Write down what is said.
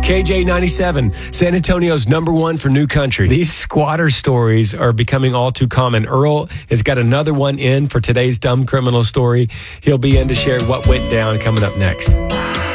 KJ97, San Antonio's #1 for new country. These squatter stories are becoming all too common. Earl has got another one in for today's dumb criminal story. He'll be in to share what went down coming up next.